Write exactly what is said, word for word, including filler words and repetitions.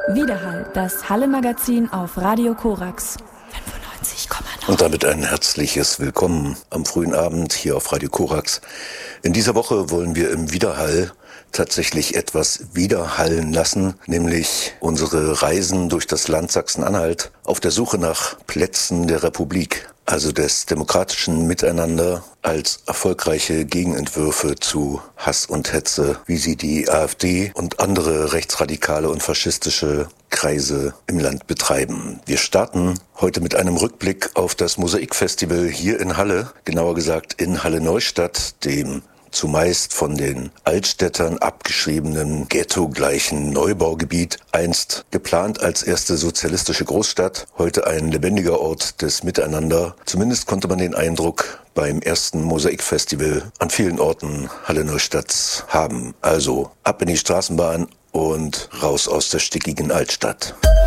Widerhall, das Halle-Magazin auf Radio Korax. fünfundneunzig Komma neun. Und damit ein herzliches Willkommen am frühen Abend hier auf Radio Korax. In dieser Woche wollen wir im Widerhall tatsächlich etwas widerhallen lassen, nämlich unsere Reisen durch das Land Sachsen-Anhalt auf der Suche nach Plätzen der Republik, also des demokratischen Miteinander als erfolgreiche Gegenentwürfe zu Hass und Hetze, wie sie die AfD und andere rechtsradikale und faschistische Kreise im Land betreiben. Wir starten heute mit einem Rückblick auf das Mosaikfestival hier in Halle, genauer gesagt in Halle-Neustadt, dem zumeist von den Altstädtern abgeschriebenen ghettogleichen Neubaugebiet, einst geplant als erste sozialistische Großstadt, heute ein lebendiger Ort des Miteinander. Zumindest konnte man den Eindruck beim ersten Mosaikfestival an vielen Orten Halle-Neustadts haben. Also ab in die Straßenbahn und raus aus der stickigen Altstadt.